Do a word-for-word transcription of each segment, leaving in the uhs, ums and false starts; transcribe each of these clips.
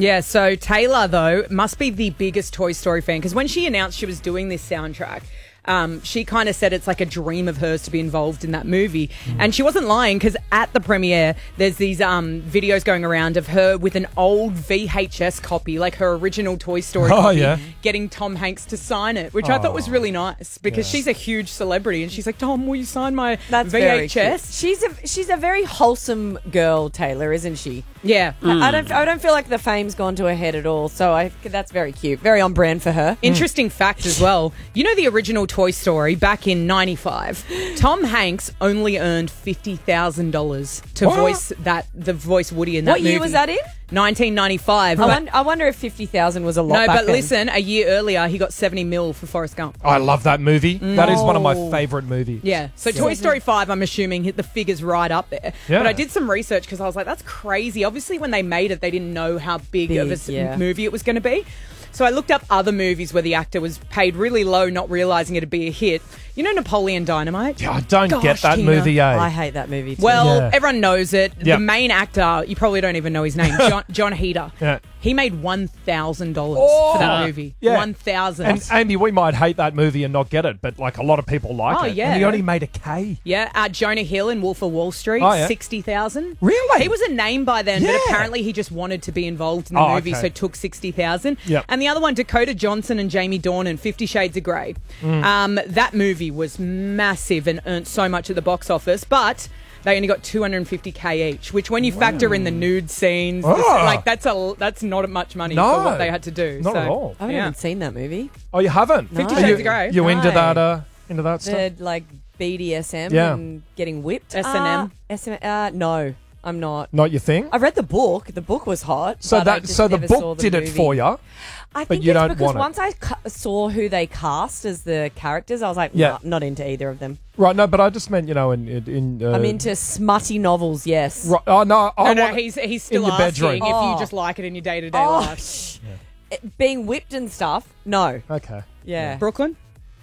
Yeah, so Taylor, though, must be the biggest Toy Story fan because when she announced she was doing this soundtrack, Um, she kind of said it's like a dream of hers to be involved in that movie. Mm. And she wasn't lying because at the premiere, there's these um, videos going around of her with an old V H S copy, like her original Toy Story oh, copy, yeah. getting Tom Hanks to sign it, which oh. I thought was really nice because yeah. she's a huge celebrity and she's like, Tom, will you sign my That's V H S? She's a she's a very wholesome girl, Taylor, isn't she? Yeah. Mm. I don't I don't feel like the fame's gone to her head at all, so I that's very cute. Very on brand for her. Interesting mm. fact as well. You know the original Toy Story back in ninety-five, Tom Hanks only earned fifty thousand dollars to what? voice that the voice Woody in that what movie. What year was that in? nineteen ninety-five. I, wonder, I wonder if fifty thousand was a lot No, back but then. listen, a year earlier he got seventy mil for Forrest Gump. I love that movie. Mm. That is one of my favourite movies. Yeah. So Toy Story five, I'm assuming, hit the figures right up there. Yeah. But I did some research because I was like, that's crazy. Obviously, when they made it, they didn't know how big, Big, of a yeah. movie it was going to be. So I looked up other movies where the actor was paid really low, not realising it'd be a hit. You know Napoleon Dynamite? Yeah, I don't Gosh, get that Tina. movie, eh? I hate that movie too. Well, Yeah. everyone knows it. Yep. The main actor, you probably don't even know his name, John, John Heder. Yeah. He made one thousand dollars Oh! for that movie. Yeah. one thousand And Amy, we might hate that movie and not get it, but like a lot of people like Oh, it. yeah. And he only made a K. Yeah, uh, Jonah Hill in Wolf of Wall Street, Oh, yeah. sixty thousand. Really? He was a name by then, Yeah. but apparently he just wanted to be involved in the Oh, movie, okay. so took sixty thousand. Yep. And the other one, Dakota Johnson and Jamie Dornan, Fifty Shades of Grey. Mm. Um, that movie was massive and earned so much at the box office, but they only got two hundred fifty K each, which when you factor in the nude scenes, Oh. the- like that's a that's not much money No. for what they had to do. Not so, at all. I haven't yeah. even seen that movie. Oh, you haven't? No. Fifty Are Shades you, of Grey. You into No. that? Uh, into that stuff? The like B D S M Yeah. and getting whipped. S and M? Uh, S and M. Uh, no, I'm not. Not your thing. I read the book. The book was hot. So but I that just so the never saw book the did it movie. for you. I But think you it's don't because want it. once I ca- saw who they cast as the characters, I was like, Yeah. nah, not into either of them. Right? No, but I just meant you know in in. in uh, I'm into smutty novels. Yes. Right, oh no! I No, no, want, he's he's still in your asking bedroom. if Oh. you just like it in your day to day Oh, life. sh- it- being whipped and stuff. No. Okay. Yeah. Brooklyn.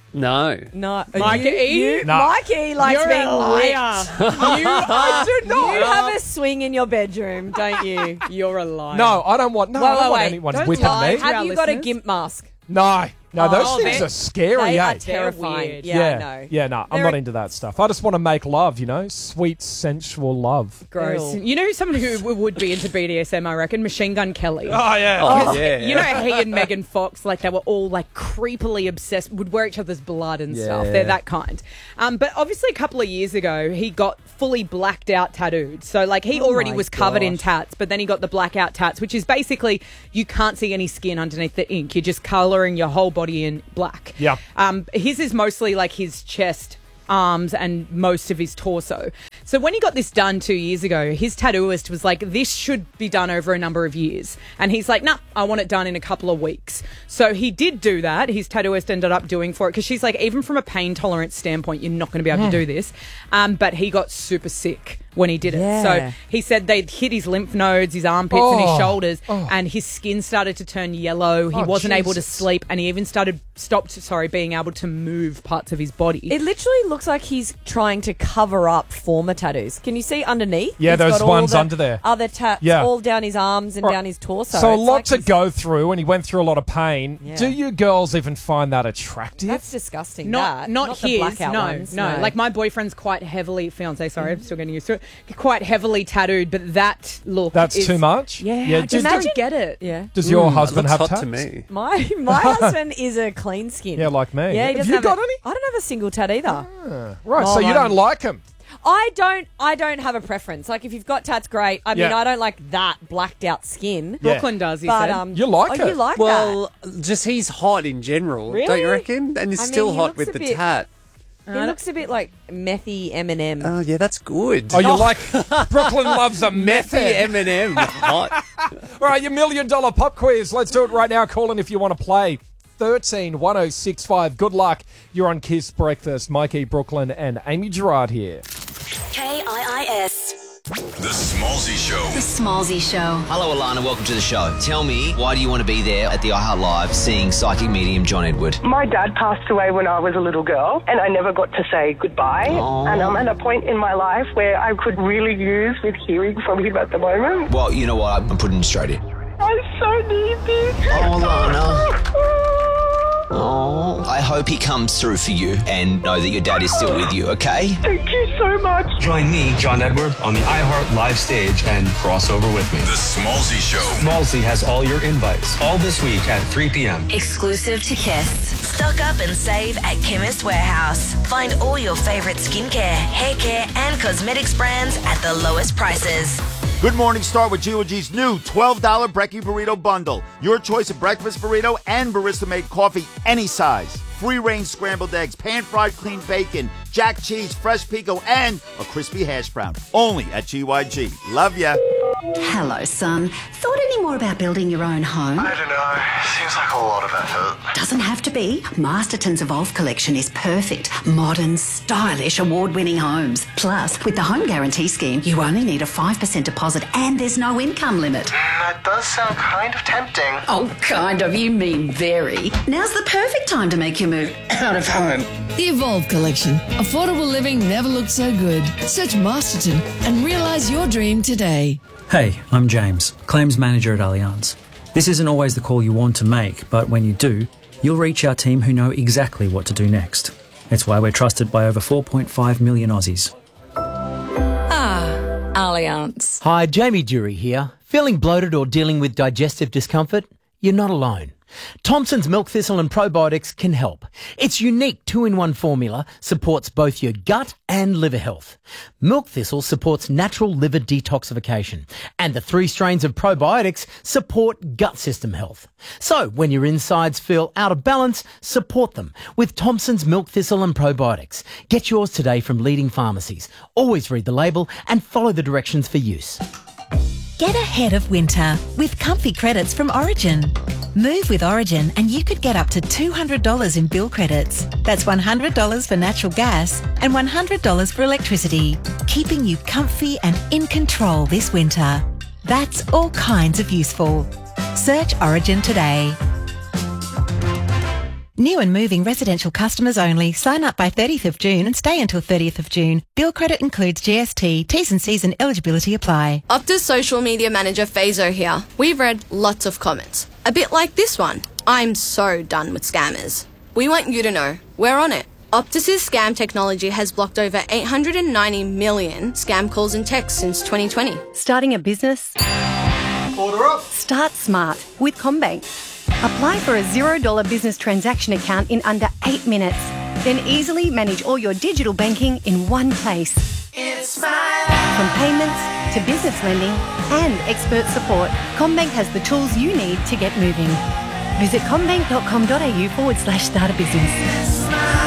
No. No. Mikey? You, you, No. Mikey likes You're being a whipped. liar. you, I do not. You have a swing in your bedroom, don't you? You're a liar. No, I don't want. No, Wait, I don't wait, want wait. anyone Don't whipping lie. me. Have Have our you got a listeners? gimp mask? No, no, those Oh, things they- are scary. They eh? are terrifying. weird. Yeah, yeah, I know. yeah. No, I'm They're not a- into that stuff. I just want to make love. You know, sweet, sensual love. Gross. Ew. You know who someone who w- would be into B D S M, I reckon? Machine Gun Kelly. Oh yeah. Oh, yeah. You know he and Megan Fox, like they were all like creepily obsessed, would wear each other's blood and stuff. Yeah. They're that kind. Um, but obviously a couple of years ago, he got fully blacked out tattooed. So like he Oh already my was covered in gosh. tats, but then he got the blackout tats, which is basically you can't see any skin underneath the ink. You're just colouring your whole body in black. Yeah. Um, his is mostly like his chest, arms, and most of his torso. So when he got this done two years ago, his tattooist was like, this should be done over a number of years. And he's like, nah, I want it done in a couple of weeks. So he did do that. His tattooist ended up doing for it because she's like, even from a pain tolerance standpoint, you're not going to be able to do this. Um, but he got super sick when he did it. Yeah. So he said they'd hit his lymph nodes, his armpits and his Oh. shoulders, Oh. and his skin started to turn yellow. He Oh, wasn't able to Jesus. sleep, and he even started stopped, sorry, being able to move parts of his body. It literally looks like he's trying to cover up former tattoos. Can you see underneath? Yeah, He's those got all ones the under there. Other tats Yeah. all down his arms and Right. down his torso. So a It's lot like to he's- go through, and he went through a lot of pain. Yeah. Do you girls even find that attractive? That's disgusting. Not, that. not, the his. blackout No, ones, no, Like my boyfriend's quite heavily fiance. Sorry, I'm still getting used to it. Quite heavily tattooed, but that look. That's is, too much. Yeah, Yeah, I just does- don't get it. Yeah. Does your Mm, husband it have looks tats? hot to me. My my husband is a clean skin. Yeah, like me. Yeah, he Have doesn't you have got a- any? I don't have a single tat either. Right, Oh, so you my- don't like him. I don't. I don't have a preference. Like if you've got tats, great. I mean, Yeah. I don't like that blacked out skin. Yeah. Brooklyn does. He But said. um, You like oh, it? You like that? Well, just he's hot in general, don't Really? you reckon? And he's I mean, still he hot looks with a the bit- tat. He looks a bit like methy Eminem. Oh yeah, that's good. Oh, you like Brooklyn loves a Methy method. Eminem. Hot. All right, your million dollar pop quiz. Let's do it right now. Call in if you want to play. thirteen one oh six five. Good luck. You're on Kiss Breakfast. Mikey, Brooklyn, and Amy Gerard here. K I I S. The Smallsy Show. The Smallsy Show. Hello, Alana. Welcome to the show. Tell me, why do you want to be there at the iHeart Live seeing psychic medium John Edward? My dad passed away when I was a little girl, and I never got to say goodbye. Oh. And I'm at a point in my life where I could really use with hearing from him at the moment. Well, you know what? I'm putting you straight in. I so need this. Oh, Lana. Oh, I hope he comes through for you and know that your dad is still with you, okay? Thank you so much. Join me, John Edward, on the iHeart live stage and crossover with me. The Smallzy Show. Smallzy has all your invites, all this week at three p.m. Exclusive to Kiss. Stock up and save at Chemist Warehouse. Find all your favourite skincare, hair care and cosmetics brands at the lowest prices. Good morning, start with G O G's new twelve dollars Brekkie Burrito Bundle. Your choice of breakfast burrito and barista-made coffee, any size. Free-range scrambled eggs, pan-fried clean bacon, jack cheese, fresh pico, and a crispy hash brown. Only at G Y G. Love ya. Hello, son. Thought any more about building your own home? I don't know. Seems like a lot of effort. Doesn't have to be. Masterton's Evolve collection is perfect. Modern, stylish, award-winning homes. Plus, with the Home Guarantee Scheme, you only need a five percent deposit and there's no income limit. That does sound kind of tempting. Oh, kind of. You mean very. Now's the perfect time to make your move out of home. The Evolve Collection. Affordable living never looked so good. Search Masterton and realise your dream today. Hey, I'm James, Claims Manager at Allianz. This isn't always the call you want to make, but when you do, you'll reach our team who know exactly what to do next. It's why we're trusted by over four point five million Aussies. Ah, Allianz. Hi, Jamie Dury here. Feeling bloated or dealing with digestive discomfort? You're not alone. Thompson's Milk Thistle and Probiotics can help. Its unique two-in-one formula supports both your gut and liver health. Milk Thistle supports natural liver detoxification, and the three strains of probiotics support gut system health. So, when your insides feel out of balance, support them with Thompson's Milk Thistle and Probiotics. Get yours today from leading pharmacies. Always read the label and follow the directions for use. Get ahead of winter with comfy credits from Origin. Move with Origin and you could get up to two hundred dollars in bill credits. That's one hundred dollars for natural gas and one hundred dollars for electricity, keeping you comfy and in control this winter. That's all kinds of useful. Search Origin today. New and moving residential customers only. Sign up by thirtieth of June and stay until thirtieth of June. Bill credit includes G S T. T's and C's and eligibility apply. Optus social media manager Fazo here. We've read lots of comments. A bit like this one. I'm so done with scammers. We want you to know we're on it. Optus's scam technology has blocked over eight hundred ninety million scam calls and texts since twenty twenty. Starting a business? Order up. Start smart with CommBank. Apply for a zero dollar business transaction account in under eight minutes. Then easily manage all your digital banking in one place. It's my life. From payments to business lending and expert support, CommBank has the tools you need to get moving. Visit commbank.com.au forward slash start a business.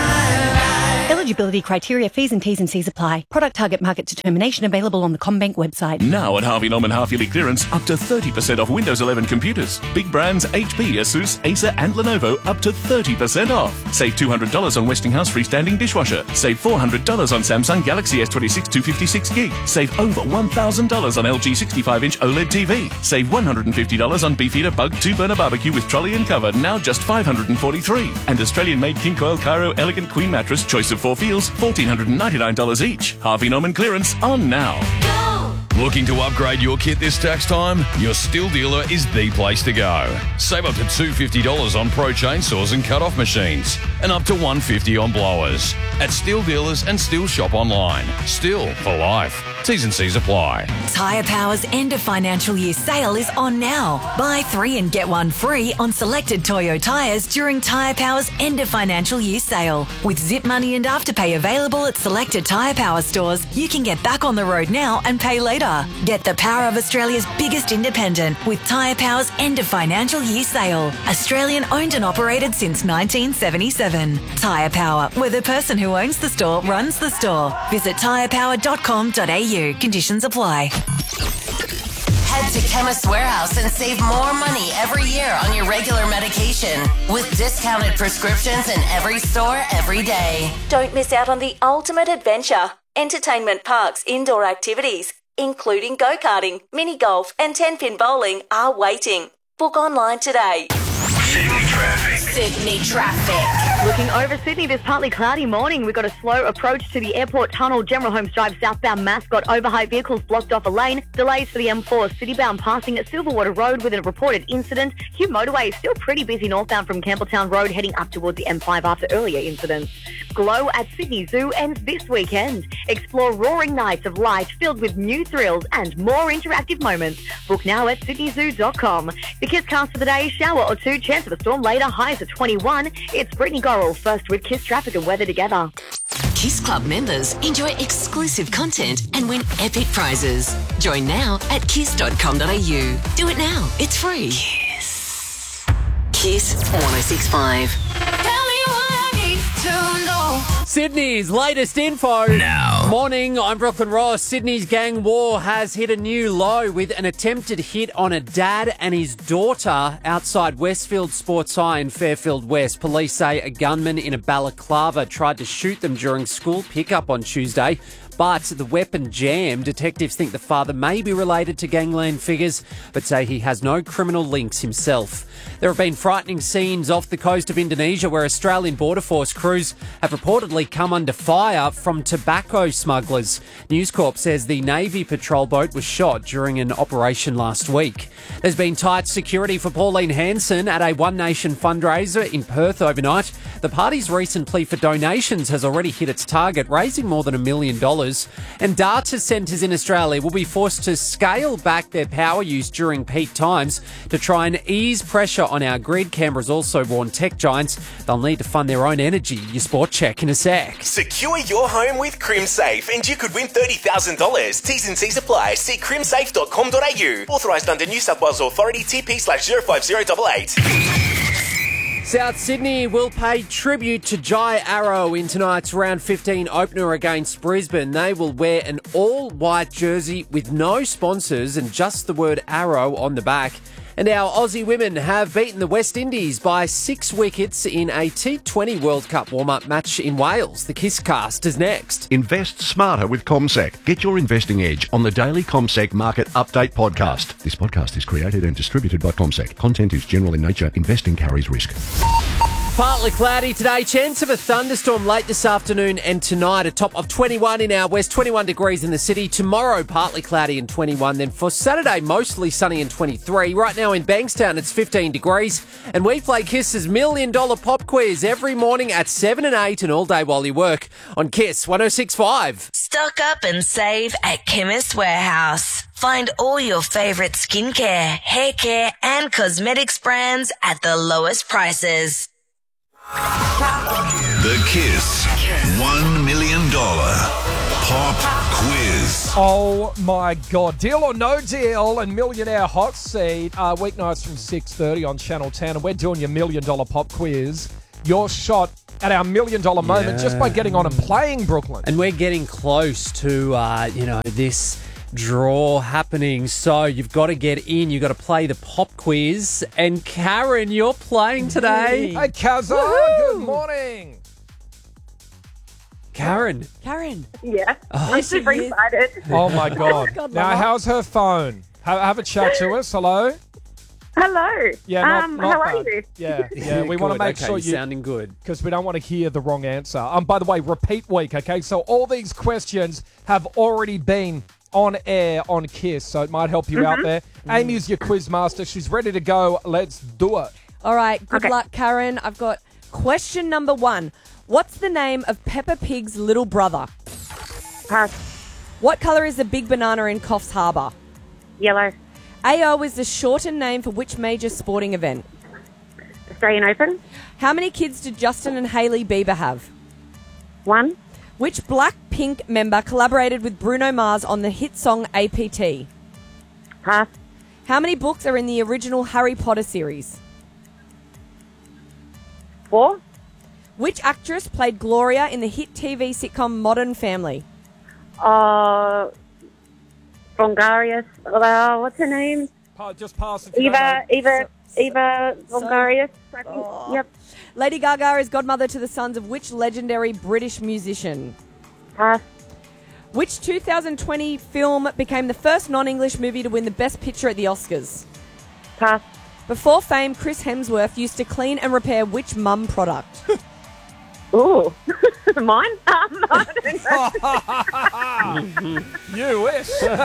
Eligibility criteria, fees and T's and C's apply. Product target market determination available on the CommBank website. Now at Harvey Norman half-yearly clearance, up to thirty percent off Windows eleven computers. Big brands H P, Asus, Acer and Lenovo up to thirty percent off. Save two hundred dollars on Westinghouse freestanding dishwasher. Save four hundred dollars on Samsung Galaxy S twenty-six two fifty-six gig. Save over one thousand dollars on L G sixty-five inch OLED T V. Save one hundred fifty dollars on Beefeater Bug two burner barbecue with trolley and cover, now just five hundred forty-three dollars. And Australian-made King Coil Cairo Elegant Queen Mattress, choice of four feels, one thousand four hundred ninety-nine dollars each. Harvey Norman clearance on now. Looking to upgrade your kit this tax time? Your Stihl dealer is the place to go. Save up to two hundred fifty dollars on pro chainsaws and cut-off machines, and up to one hundred fifty dollars on blowers. At Stihl dealers and Stihl shop online. Stihl for life. T's and C's apply. Tyre Power's end of financial year sale is on now. Buy three and get one free on selected Toyo tyres during Tyre Power's end of financial year sale. With Zip Money and Afterpay available at selected Tyre Power stores, you can get back on the road now and pay later. Get the power of Australia's biggest independent with Tyre Power's end of financial year sale. Australian owned and operated since nineteen seventy-seven. Tyre Power, where the person who owns the store runs the store. Visit tyre power dot com dot a u. Conditions apply. Head to Chemist Warehouse and save more money every year on your regular medication with discounted prescriptions in every store every day. Don't miss out on the ultimate adventure. Entertainment parks, indoor activities, including go-karting, mini golf and ten-pin bowling are waiting. Book online today. Sydney traffic. Sydney traffic. Looking over Sydney this partly cloudy morning, we've got a slow approach to the airport tunnel. General Holmes Drive southbound Mascot. Overhigh vehicles blocked off a lane. Delays for the M four citybound passing at Silverwater Road with a reported incident. Hugh Motorway is still pretty busy northbound from Campbelltown Road heading up towards the M five after earlier incidents. Glow at Sydney Zoo ends this weekend. Explore roaring nights of light filled with new thrills and more interactive moments. Book now at sydney zoo dot com. The Kiss cast for the day, shower or two, chance of a storm later, highs at twenty-one. It's Brittany Gorrell first with Kiss traffic and weather together. Kiss Club members enjoy exclusive content and win epic prizes. Join now at kiss dot com dot a u. Do it now. It's free. Kiss. Kiss one oh six point five. Sydney's latest info. Now. Morning, I'm Brooklyn Ross. Sydney's gang war has hit a new low with an attempted hit on a dad and his daughter outside Westfield Sports High in Fairfield West. Police say a gunman in a balaclava tried to shoot them during school pickup on Tuesday, but the weapon jammed. Detectives think the father may be related to gangland figures, but say he has no criminal links himself. There have been frightening scenes off the coast of Indonesia where Australian Border Force crews have reportedly come under fire from tobacco smugglers. News Corp says the Navy patrol boat was shot during an operation last week. There's been tight security for Pauline Hanson at a One Nation fundraiser in Perth overnight. The party's recent plea for donations has already hit its target, raising more than a million dollars. And data centres in Australia will be forced to scale back their power use during peak times to try and ease pressure on our grid. Canberra's also warned tech giants they'll need to fund their own energy. Your sport check in a sec. Secure your home with CrimSafe and you could win thirty thousand dollars. T's and C's apply. See crim safe dot com dot a u. Authorised under New South Wales Authority T P slash zero five zero eight eight. South Sydney will pay tribute to Jai Arrow in tonight's round fifteen opener against Brisbane. They will wear an all-white jersey with no sponsors and just the word Arrow on the back. And our Aussie women have beaten the West Indies by six wickets in a T twenty World Cup warm-up match in Wales. The Kiss cast is next. Invest smarter with CommSec. Get your investing edge on the daily CommSec Market Update podcast. This podcast is created and distributed by CommSec. Content is general in nature. Investing carries risk. Partly cloudy today. Chance of a thunderstorm late this afternoon and tonight. A top of twenty-one in our west, twenty-one degrees in the city. Tomorrow, partly cloudy and twenty-one. Then for Saturday, mostly sunny and twenty-three. Right now in Bankstown, it's fifteen degrees. And we play Kiss's Million Dollar Pop Quiz every morning at seven and eight and all day while you work on Kiss one oh six point five. Stock up and save at Chemist Warehouse. Find all your favourite skincare, hair care and cosmetics brands at the lowest prices. The Kiss one million dollars Pop Quiz. Oh my God. Deal or no deal and Millionaire Hot Seat uh, weeknights from six thirty on Channel ten. And we're doing your Million Dollar Pop Quiz. Your shot at our Million Dollar moment Yeah. just by getting on and playing, Brooklyn. And we're getting close to, uh, you know, this draw happening. So you've got to get in. You've got to play the pop quiz. And Karen, you're playing today. Hey, Kazza. Good morning. Karen. Karen. Yeah. Oh. I'm super excited. Oh, my God. God, Now, Mama. how's her phone? Have, have a chat to us. Hello? Hello. Yeah, not, um, not how are bad. you? Yeah, yeah. We want to Good. make Okay, sure you're you sounding good. because we don't want to hear the wrong answer. Um, by the way, repeat week. Okay, so all these questions have already been on air on Kiss, so it might help you out Mhm. there. Amy's your quiz master. She's ready to go. Let's do it. All right, good Okay. luck, Karen. I've got question number one. What's the name of Peppa Pig's little brother? Pass. What colour is the big banana in Coffs Harbour? Yellow. A O is the shortened name for which major sporting event? Australian Open. How many kids did Justin and Hailey Bieber have? One. Which Blackpink member collaborated with Bruno Mars on the hit song A P T? Pass. How many books are in the original Harry Potter series? Four. Which actress played Gloria in the hit T V sitcom Modern Family? Uh, Vongarius. Uh, what's her name? Pa- just pass if you don't Eva. know. Eva. Eva Vongarius. I think. Oh. Yep. Lady Gaga is godmother to the sons of which legendary British musician? Pass. Which two thousand twenty film became the first non-English movie to win the Best Picture at the Oscars? Pass. Before fame, Chris Hemsworth used to clean and repair which mum product? Ooh, mine? Um, I don't know. You wish.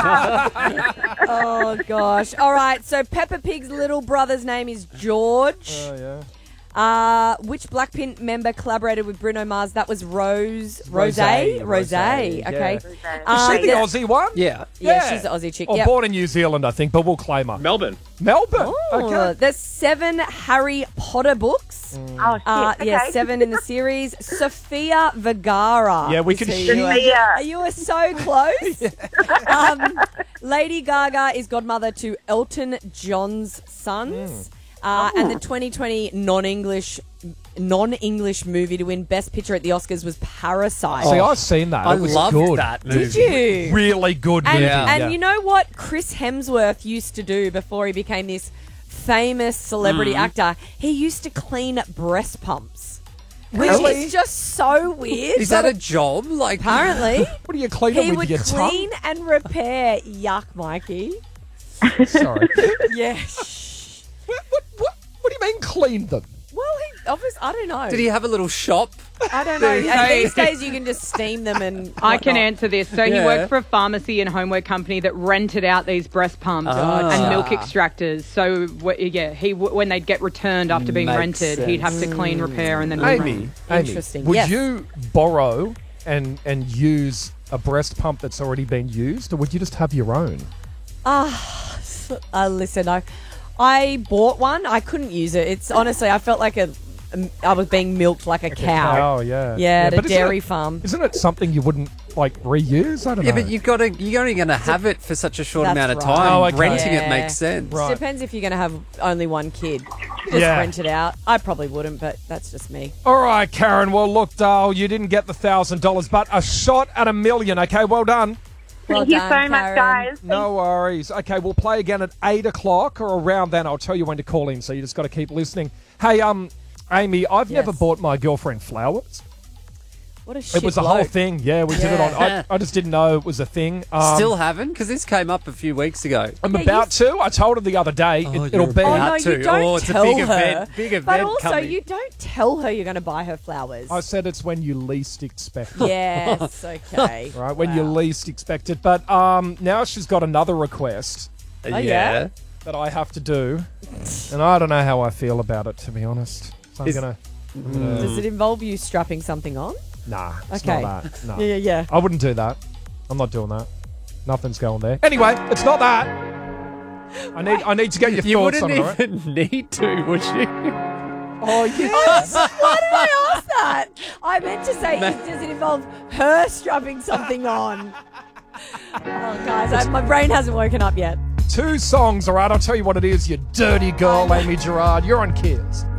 Oh, gosh. All right, so Peppa Pig's little brother's name is George. Oh, yeah. Uh, which Blackpink member collaborated with Bruno Mars? That was Rose. Rose. Rosé. Rose. Rosé, Okay. yeah. Uh, Is she the yeah. Aussie one? Yeah. Yeah, she's the Aussie chick. Or Yep. born in New Zealand, I think, but we'll claim her. Melbourne. Melbourne. Oh, Okay. there's seven Harry Potter books. Oh, shit. Uh, Yeah, okay. seven in the series. Sofia Vergara. Yeah, we is can who sh- you are. Sophia. You are so close. um, Lady Gaga is godmother to Elton John's sons. Uh, And the twenty twenty non-English non-English movie to win Best Picture at the Oscars was Parasite. See, I've seen that. I it was loved good. that movie. Did you? Really good And, movie. and yeah. you know what Chris Hemsworth used to do before he became this famous celebrity Mm. actor? He used to clean breast pumps. Which Really? is just so weird. Is that a job? Like, Apparently. What do you clean He it with would your clean tongue? and repair. Yuck, Mikey. Sorry. Yeah. what, what, what, what do you mean clean them? Well, he obviously, I don't know. did he have a little shop? I don't know. So- And these days you can just steam them and I can whatnot. answer this. So he Yeah. worked for a pharmacy and homework company that rented out these breast pumps Ah. and milk extractors. So wh- yeah, he w- when they'd get returned after being Makes rented, he'd have to sense. clean, repair, and then Amy, Amy, Interesting. would Yes. you borrow and and use a breast pump that's already been used, or would you just have your own? Ah, uh, listen, I, I bought one. I couldn't use it. It's honestly, I felt like a, I was being milked like a cow. Oh, yeah. Yeah, at a but isn't dairy it- farm. Isn't it something you wouldn't, like, reuse? I don't Yeah, know. but you got to. You're only going to have it for such a short That's amount of right. time. Oh, okay. Renting Yeah. it makes sense. Right. Depends if you're going to have only one kid. Just Yeah. rent it out. I probably wouldn't, but that's just me. All right, Karen. Well, look, Dale, you didn't get the one thousand dollars, but a shot at a million. Okay, well done. Well Thank you done, so much, Karen. guys. No worries. Okay, we'll play again at eight o'clock or around then. I'll tell you when to call in, so you just got to keep listening. Hey, um, Amy, I've Yes. never bought my girlfriend flowers. What a shit It was a bloke. whole thing. Yeah, we did it on. I, I just didn't know it was a thing. Um, Still haven't? Because this came up a few weeks ago. I'm Yeah, about to. I told her the other day. Oh, it, it'll you're be. Oh, about no, to. you don't Oh, it's a tell big her. event. Big But event also, coming. you don't tell her you're going to buy her flowers. I said it's when you least expect it. Yes, okay. Right, when Wow. you least expect it. But um, now she's got another request Oh, yeah? that I have to do, and I don't know how I feel about it, to be honest. So I'm Is- gonna. I'm gonna Does it involve you strapping something on? Nah, it's Okay. not that. No. Yeah, yeah, yeah. I wouldn't do that. I'm not doing that. Nothing's going there. Anyway, it's not that. I need. I need to get your You thoughts wouldn't on it. all right? even need to, would you? Oh yes. Why did I ask that? I meant to say, Ma- does it involve her strapping something on? Oh, guys, I, my brain hasn't woken up yet. Two songs, all right? I'll tell you what it is, you dirty girl, Amy Gerard. You're on Kids.